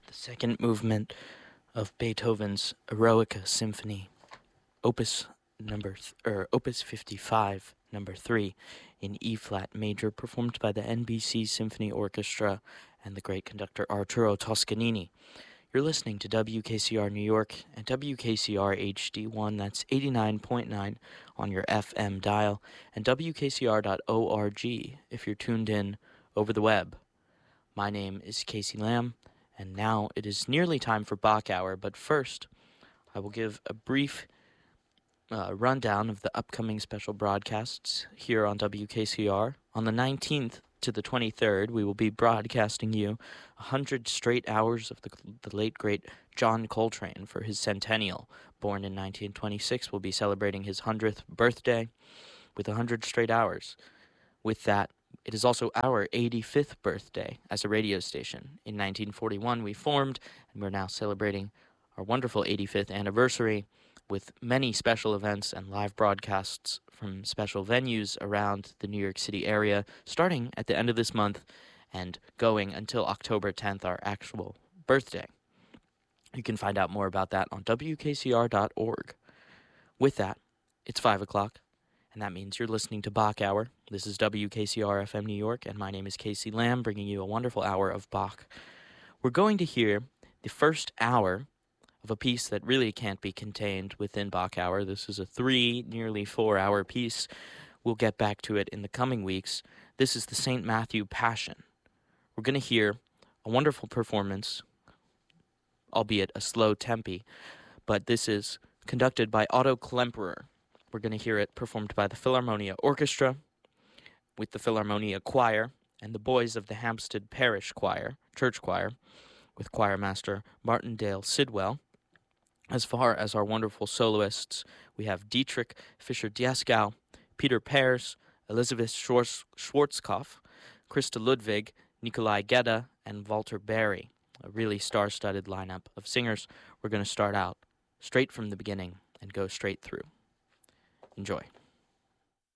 the second movement of Beethoven's Eroica Symphony, Opus 55, number 3, in E-flat major, performed by the NBC Symphony Orchestra and the great conductor Arturo Toscanini. You're listening to WKCR New York and WKCR HD1, that's 89.9 on your FM dial, and WKCR.org if you're tuned in over the web. My name is Casey Lamb, and now it is nearly time for Bach Hour, but first, I will give a brief rundown of the upcoming special broadcasts here on WKCR. On the 19th to the 23rd, we will be broadcasting you 100 straight hours of the late, great John Coltrane for his centennial. Born in 1926, we'll be celebrating his 100th birthday with 100 straight hours. With that, it is also our 85th birthday as a radio station. In 1941, we formed, and we're now celebrating our wonderful 85th anniversary with many special events and live broadcasts from special venues around the New York City area, starting at the end of this month and going until October 10th, our actual birthday. You can find out more about that on WKCR.org. With that, it's 5 o'clock, and that means you're listening to Bach Hour. This is WKCR FM New York, and my name is Casey Lamb, bringing you a wonderful hour of Bach. We're going to hear the first hour of a piece that really can't be contained within Bach Hour. This is a nearly 4-hour piece. We'll get back to it in the coming weeks. This is the St. Matthew Passion. We're going to hear a wonderful performance, albeit a slow tempi, but this is conducted by Otto Klemperer. We're going to hear it performed by the Philharmonia Orchestra with the Philharmonia Choir and the Boys of the Hampstead Parish Church Choir, with choir master Martindale Sidwell. As far as our wonderful soloists, we have Dietrich Fischer-Dieskau, Peter Pears, Elizabeth Schwarzkopf, Christa Ludwig, Nikolai Gedda, and Walter Berry. A really star-studded lineup of singers. We're going to start out straight from the beginning and go straight through. Enjoy.